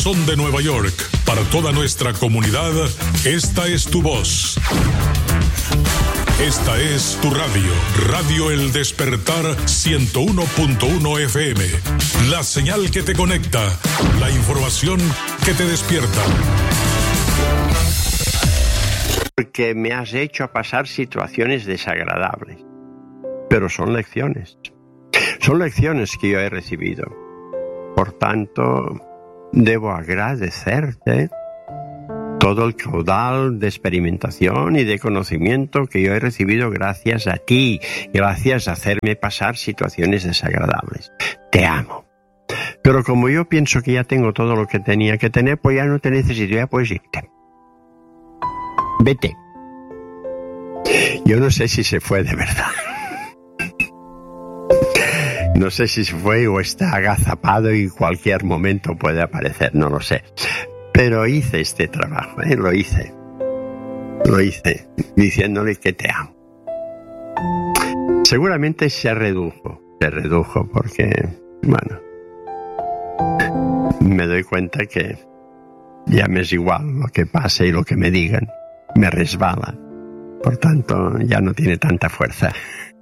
Son de Nueva York, para toda nuestra comunidad, esta es tu voz. Esta es tu radio, Radio El Despertar 101.1 FM. La señal que te conecta, la información que te despierta. Porque me has hecho pasar situaciones desagradables, pero son lecciones. Son lecciones que yo he recibido. Por tanto, debo agradecerte todo el caudal de experimentación y de conocimiento que yo he recibido gracias a ti, gracias a hacerme pasar situaciones desagradables. Te amo. Pero como yo pienso que ya tengo todo lo que tenía que tener, pues ya no te necesito, ya puedes irte. Vete. Yo no sé si se fue de verdad. No sé si se fue o está agazapado y en cualquier momento puede aparecer, no lo sé. Pero hice este trabajo, lo hice, diciéndole que te amo. Seguramente se redujo porque, bueno, me doy cuenta que ya me es igual lo que pase y lo que me digan, me resbala, por tanto ya no tiene tanta fuerza.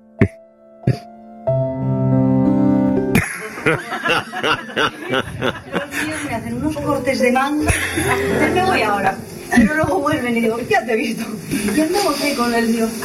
Me hacen unos cortes de manga. Me voy ahora. Pero luego vuelven y digo, ya te he visto. Y andamos ahí con el Dios.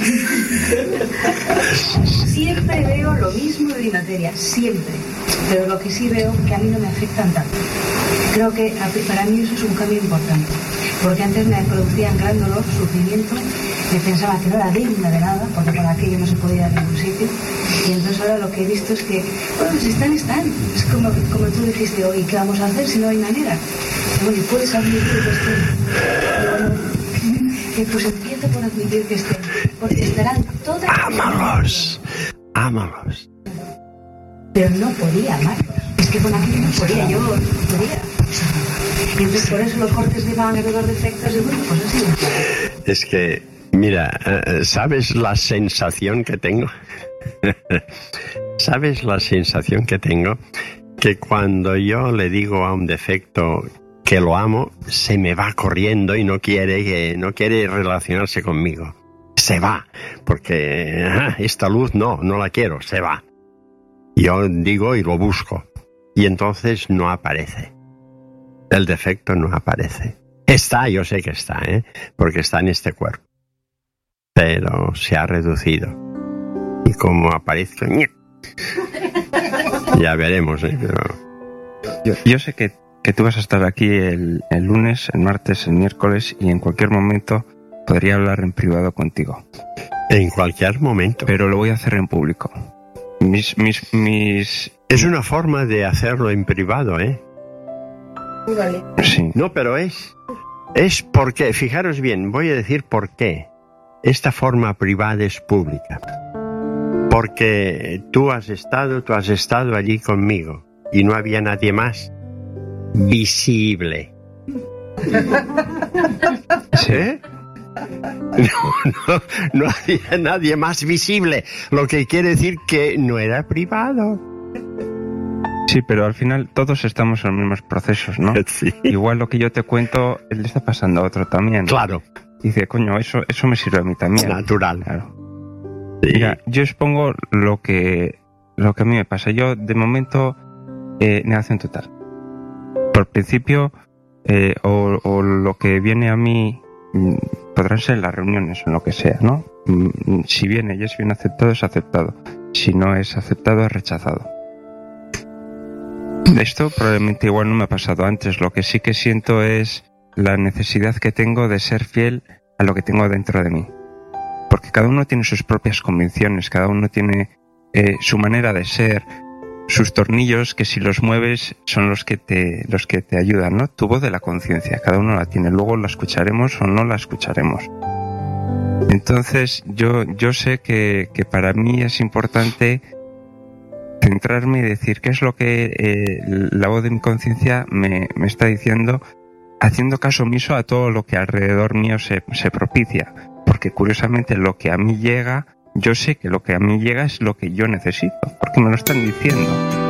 Siempre veo lo mismo de mi materia, siempre. Pero lo que sí veo que a mí no me afectan tanto. Creo que para mí eso es un cambio importante. Porque antes me producían gran dolor, sufrimiento. Me pensaba que no era digna de nada, porque para aquello no se podía ir a ningún sitio. Y entonces ahora lo que he visto es que, bueno, si están. Es como tú dijiste hoy, ¿qué vamos a hacer si no hay manera? Bueno, puedes admitir que estén. Bueno, pues empieza por admitir que estén. Porque estarán todas. Ámalos. Pero no podía amarlos. Es que con aquello no podía, yo no podía. Y entonces por eso los cortes de manga, los defectos, y bueno, pues así. Es que, mira, ¿sabes la sensación que tengo? ¿Sabes la sensación que tengo? Que cuando yo le digo a un defecto que lo amo, se me va corriendo y no quiere relacionarse conmigo. Se va, porque esta luz no la quiero, se va. Yo digo y lo busco, y entonces no aparece. El defecto no aparece. Está, yo sé que está, porque está en este cuerpo. Pero se ha reducido. Y como aparezca, ya veremos, pero... Yo sé que tú vas a estar aquí el lunes, el martes, el miércoles, y en cualquier momento podría hablar en privado contigo. En cualquier momento. Pero lo voy a hacer en público. Es una forma de hacerlo en privado, Vale. Sí. No, pero es porque, fijaros bien, voy a decir por qué. Esta forma privada es pública. Porque tú has estado allí conmigo y no había nadie más visible. ¿Sí? No había nadie más visible, lo que quiere decir que no era privado. Sí, pero al final todos estamos en los mismos procesos, ¿no? Sí. Igual lo que yo te cuento, él le está pasando a otro también. Claro. Dice, coño, eso me sirve a mí también. Natural. Claro. Sí. Mira, yo expongo lo que a mí me pasa. Yo, de momento, negación total. Por principio, o lo que viene a mí, podrán ser las reuniones o lo que sea, ¿no? Si viene y es bien aceptado, es aceptado. Si no es aceptado, es rechazado. Esto probablemente igual no me ha pasado antes. Lo que sí que siento es la necesidad que tengo de ser fiel a lo que tengo dentro de mí. Porque cada uno tiene sus propias convicciones, cada uno tiene su manera de ser, sus tornillos que si los mueves son los que te ayudan, ¿no? Tu voz de la conciencia, cada uno la tiene. Luego la escucharemos o no la escucharemos. Entonces yo sé que para mí es importante centrarme y decir qué es lo que la voz de mi conciencia me está diciendo, haciendo caso omiso a todo lo que alrededor mío se propicia. Porque curiosamente lo que a mí llega, yo sé que lo que a mí llega es lo que yo necesito, porque me lo están diciendo.